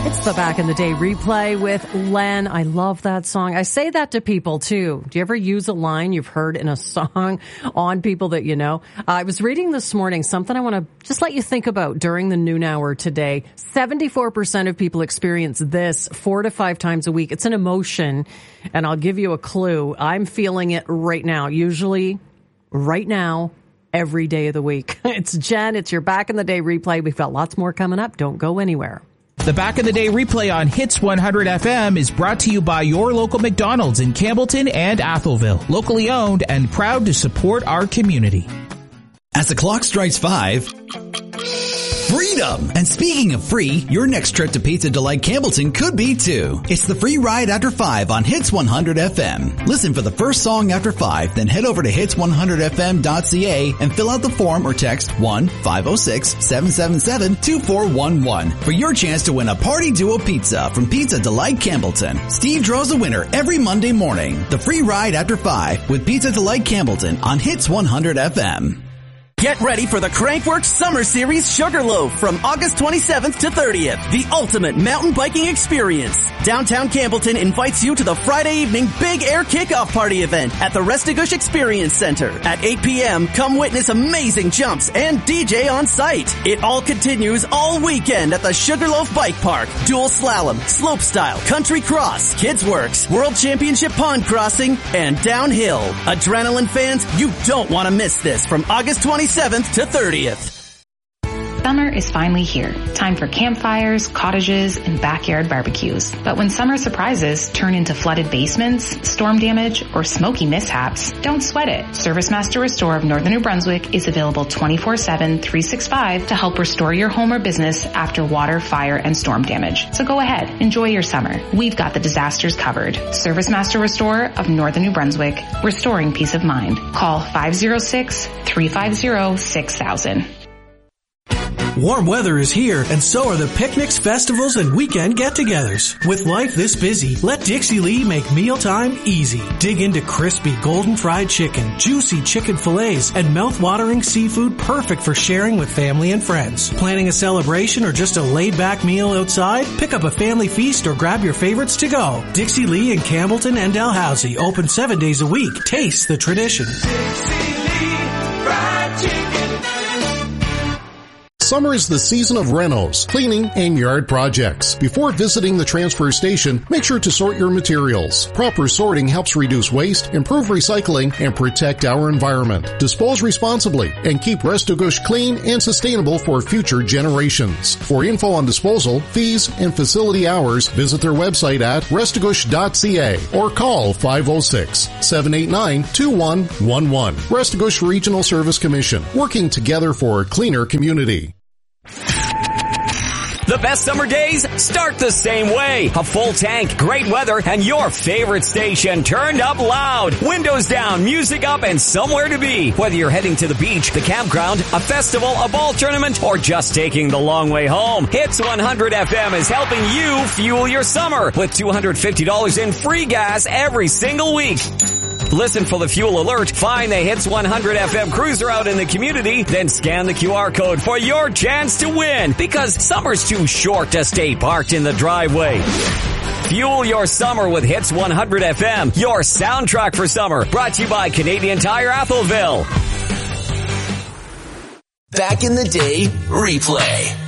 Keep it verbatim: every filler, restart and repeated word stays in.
It's the Back in the Day replay with Len. I love that song. I say that to people too. Do you ever use a line you've heard in a song on people that you know? Uh, I was reading this morning something I want to just let you think about during the noon hour today. seventy-four percent of people experience this four to five times a week. It's an emotion, and I'll give you a clue. I'm feeling it right now. Usually, right now, every day of the week. It's Jen. It's your Back in the Day replay. We've got lots more coming up. Don't go anywhere. The Back in the Day replay on Hits one hundred F M is brought to you by your local McDonald's in Campbellton and Atholville. Locally owned and proud to support our community. As the clock strikes five, freedom! And speaking of free, your next trip to Pizza Delight Campbellton could be too. It's the free ride after five on Hits one hundred F M. Listen for the first song after five, then head over to hits one hundred f m dot c a and fill out the form or text one five oh six, seven seven seven, two four one one for your chance to win a Party Duo pizza from Pizza Delight Campbellton. Steve draws a winner every Monday morning. The free ride after five with Pizza Delight Campbellton on Hits one hundred F M. Get ready for the Crankworx Summer Series Sugarloaf from August twenty-seventh to thirtieth. The ultimate mountain biking experience. Downtown Campbellton invites you to the Friday evening Big Air Kickoff Party event at the Restigouche Experience Center. At eight p.m., come witness amazing jumps and D J on site. It all continues all weekend at the Sugarloaf Bike Park. Dual slalom, slopestyle, country cross, Kids Works, World Championship pond crossing, and downhill. Adrenaline fans, you don't want to miss this from August twenty-seventh to thirtieth. Summer is finally here. Time for campfires, cottages, and backyard barbecues. But when summer surprises turn into flooded basements, storm damage, or smoky mishaps, don't sweat it. ServiceMaster Restore of Northern New Brunswick is available twenty-four seven, three sixty-five to help restore your home or business after water, fire, and storm damage. So go ahead, enjoy your summer. We've got the disasters covered. ServiceMaster Restore of Northern New Brunswick, restoring peace of mind. Call five oh six, three five zero, six thousand. Warm weather is here, and so are the picnics, festivals, and weekend get-togethers. With life this busy, let Dixie Lee make mealtime easy. Dig into crispy golden fried chicken, juicy chicken fillets, and mouth-watering seafood perfect for sharing with family and friends. Planning a celebration or just a laid-back meal outside? Pick up a family feast or grab your favorites to go. Dixie Lee in Campbellton and Dalhousie, open seven days a week. Taste the tradition. Dixie Lee Fried Chicken. Summer is the season of renos, cleaning, and yard projects. Before visiting the transfer station, make sure to sort your materials. Proper sorting helps reduce waste, improve recycling, and protect our environment. Dispose responsibly and keep Restigouche clean and sustainable for future generations. For info on disposal, fees, and facility hours, visit their website at restigouche dot c a or call five oh six, seven eight nine, two one one one. Restigouche Regional Service Commission, working together for a cleaner community. The best summer days start the same way. A full tank, great weather, and your favorite station turned up loud. Windows down, music up, and somewhere to be. Whether you're heading to the beach, the campground, a festival, a ball tournament, or just taking the long way home, Hits one hundred F M is helping you fuel your summer with two hundred fifty dollars in free gas every single week. Listen for the fuel alert, find the Hits one hundred F M cruiser out in the community, then scan the Q R code for your chance to win, because summer's too short to stay parked in the driveway. Fuel your summer with Hits one hundred F M, your soundtrack for summer, brought to you by Canadian Tire Atholville. Back in the Day replay.